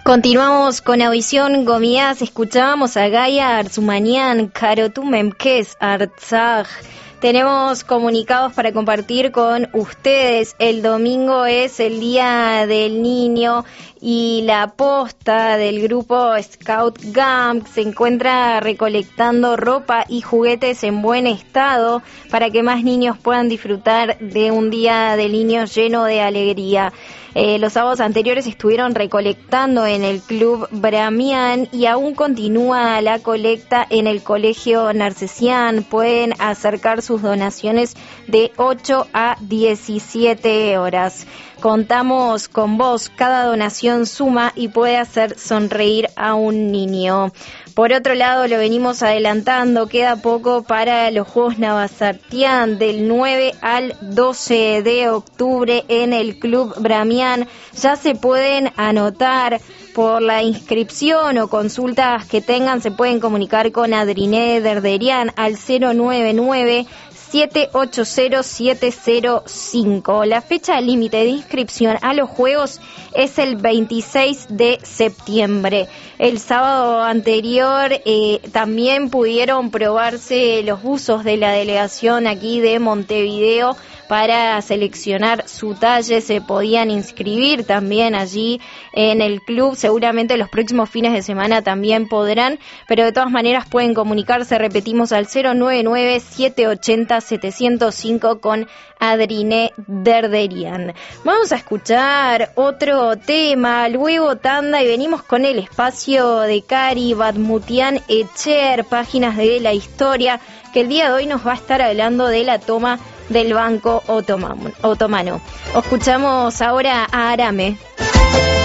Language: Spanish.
Continuamos con Audición Gomías. Escuchábamos a Gaia Arzumanian, Karotumemkes Arzaj. Tenemos comunicados para compartir con ustedes. El domingo es el Día del Niño y la posta del grupo Scout Gamp se encuentra recolectando ropa y juguetes en buen estado para que más niños puedan disfrutar de un Día del Niño lleno de alegría. Los sábados anteriores estuvieron recolectando en el Club Bramian y aún continúa la colecta en el Colegio Narcesian. Pueden acercar sus donaciones de 8 a 17 horas. Contamos con vos, cada donación suma y puede hacer sonreír a un niño. Por otro lado, lo venimos adelantando, queda poco para los Juegos Navasartián del 9 al 12 de octubre en el Club Bramian. Ya se pueden anotar. Por la inscripción o consultas que tengan, se pueden comunicar con Adriné Derderian al 099-780-705. La fecha límite de inscripción a los Juegos es el 26 de septiembre. El sábado anterior también pudieron probarse los buzos de la delegación aquí de Montevideo para seleccionar su talle. Se podían inscribir también allí en el club. Seguramente los próximos fines de semana también podrán, pero de todas maneras pueden comunicarse, repetimos, al 099-780-705 con Adriné Derderian. Vamos a escuchar otro tema, luego tanda, y venimos con el espacio de Cari Badmutian Echer, páginas de la historia, que el día de hoy nos va a estar hablando de la toma del Banco Otomano. Escuchamos ahora a Arame.